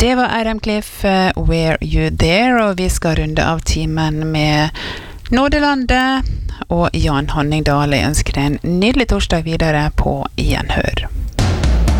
Det var Adam Cliff, Were You There, og vi skal runde av timen med Nådelandet og Jan Honningdal. Jeg ønsker deg en nydelig torsdag videre på gjenhør.